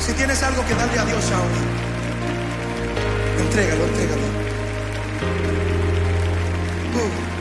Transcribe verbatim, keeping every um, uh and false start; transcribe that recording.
Si tienes algo que darle a Dios ahora, entrégalo, entrégalo. Uh.